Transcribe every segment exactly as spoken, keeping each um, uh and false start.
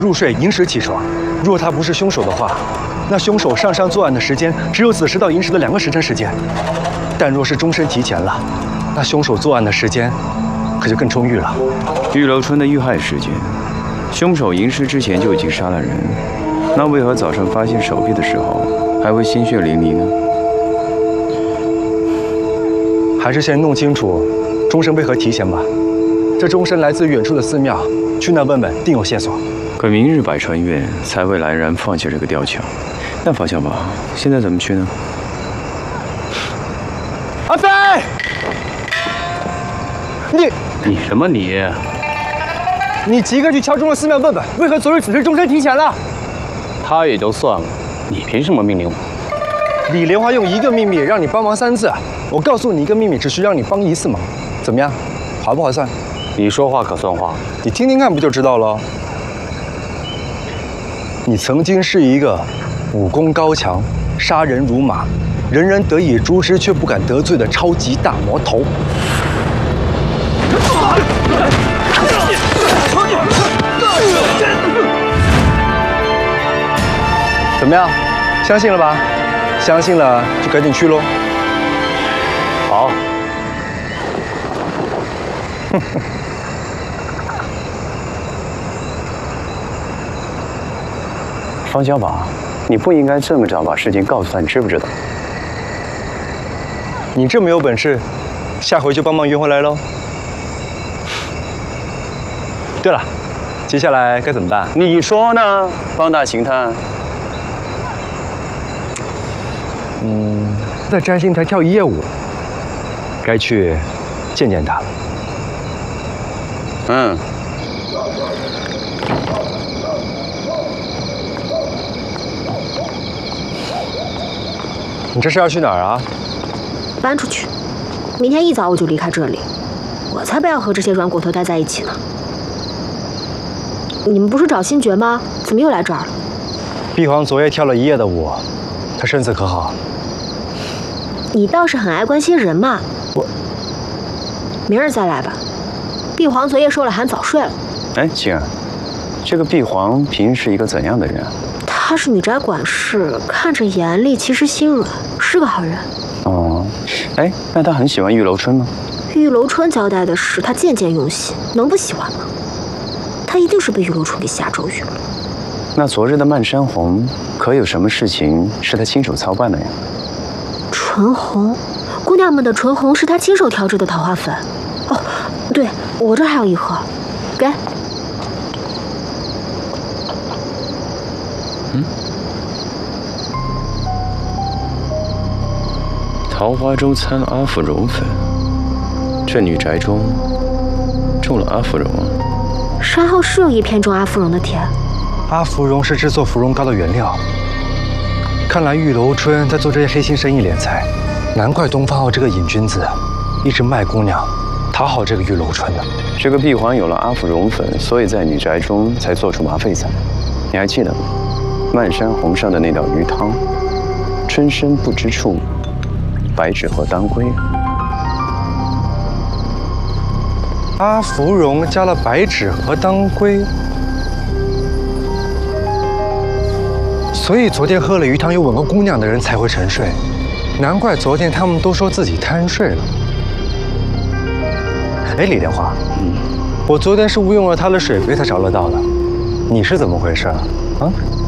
入睡，寅时起床。若他不是凶手的话，那凶手上山作案的时间只有子时到寅时的两个时辰时间。但若是终身提前了，那凶手作案的时间可就更充裕了。 玉楼春的遇害时间，凶手寅时之前就已经杀了人，那为何早上发现手臂的时候还会鲜血淋漓呢？ 还是先弄清楚钟声为何提前吧。这钟声来自远处的寺庙，去那问问，定有线索。 可明日百川院才会来然放下这个吊桥，那方向吧，现在怎么去呢？ 阿飞，你你什么你？ 你即刻去敲钟的寺庙问问，为何昨日此时钟声提前了？ 他也就算了，你凭什么命令我？ 李莲花用一个秘密让你帮忙三次，我告诉你一个秘密，只需让你帮一次忙，怎么样？划不划算？ 你说话可算话， 你听听看不就知道了？你曾经是一个武功高强、杀人如麻、人人得以诛之却不敢得罪的超级大魔头。怎么样？相信了吧？相信了就赶紧去喽。 好。方小宝，你不应该这么早把事情告诉他，你知不知道？ 你这么有本事，下回就帮忙圆回来喽。对了，接下来该怎么办？ 你说呢，方大刑探？ 嗯，在占星台跳一夜舞，该去见见他了。 嗯。 你这是要去哪儿啊？ 搬出去，明天一早我就离开这里。我才不要和这些软骨头待在一起呢。你们不是找新觉吗？怎么又来这儿了？ 碧皇昨夜跳了一夜的舞，他身子可好？ 你倒是很爱关心人嘛。 我明儿再来吧。碧皇昨夜受了寒，早睡了。 哎，青儿，这个碧皇平时是一个怎样的人啊？ 他是女宅管事，看着严厉，其实心软，是个好人。 哦，哎，那他很喜欢玉楼春吗？ 玉楼春交代的事，他件件用心，能不喜欢吗？他一定是被玉楼春给下咒语了。 那昨日的漫山红，可有什么事情是他亲手操办的呀？ 唇红，姑娘们的唇红是他亲手调制的桃花粉。哦，对，我这还有一盒，给。 嗯，桃花洲掺了阿芙蓉粉，这女宅中种了阿芙蓉啊。 山后是有一片种阿芙蓉的田。 阿芙蓉是制作芙蓉糕的原料。看来玉楼春在做这些黑心生意敛财，难怪东方浩这个瘾君子一直卖姑娘，讨好这个玉楼春的。 这个碧环有了阿芙蓉粉，所以在女宅中才做出麻沸菜。你还记得吗？漫山红上的那道鱼汤，春生不知处，白芷和当归。 阿芙蓉加了白芷和当归，所以昨天喝了鱼汤又吻过姑娘的人才会沉睡。难怪昨天他们都说自己贪睡了。哎，李莲花，嗯，我昨天是误用了他的水杯才着了道的，你是怎么回事啊？啊？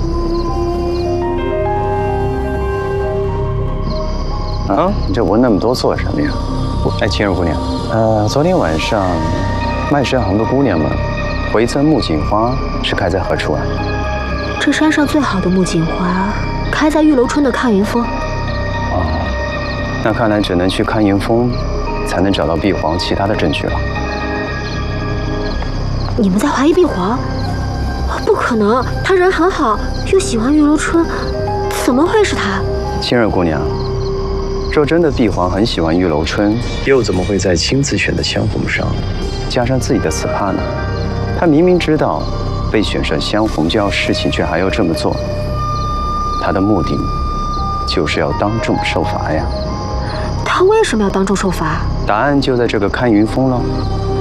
啊，你这问那么多做什么呀？哎，青儿姑娘，呃，昨天晚上漫山红的姑娘们回赠木槿花是开在何处啊？ 这山上最好的木槿花开在玉楼春的看云峰。 哦，那看来只能去看云峰，才能找到碧皇其他的证据了。 你们在怀疑碧皇？不可能，他人很好，又喜欢玉楼春，怎么会是他？ 青儿姑娘。若真的碧皇很喜欢玉楼春，又怎么会在亲自选的香红上加上自己的死帕呢？他明明知道被选上香红就要侍寝，却还要这么做，他的目的就是要当众受罚呀。 他为什么要当众受罚？ 答案就在这个看云峰了。